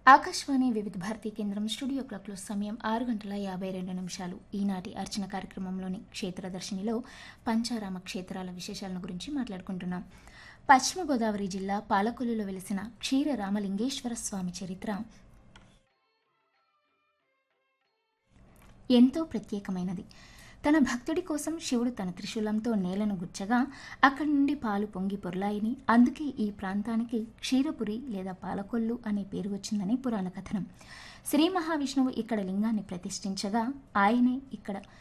ఆకాశవాణి వివిధ భారతీ కేంద్రం స్టూడియో క్లాక్లో సమయం 6 గంటల 52 నిమిషాలు. ఈనాటి అర్చన కార్యక్రమంలోని క్షేత్రదర్శినిలో పంచారామ క్షేత్రాల విశేషాలను గురించి మాట్లాడుకుంటున్నాం. పశ్చిమ గోదావరి జిల్లా పాలకొల్లులో వెలిసిన క్షీర రామలింగేశ్వర స్వామి చరిత్ర ఎంతో ప్రత్యేకమైనది. తన భక్తుడి కోసం శివుడు తన త్రిశూలంతో నేలను గుచ్చగా అక్కడి నుండి పాలు పొంగి పొర్లాయిని, అందుకే ఈ ప్రాంతానికి క్షీరపురి లేదా పాలకొల్లు అనే పేరు వచ్చిందని పురాణ కథనం. శ్రీ మహావిష్ణువు ఇక్కడ లింగాన్ని ప్రతిష్ఠించగా ఆయనే ఇక్కడ